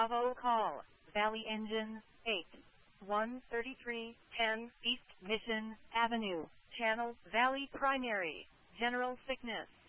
Bravo call, Valley Engine, 8-133-10 East Mission Avenue, Channel Valley Primary, General Sickness.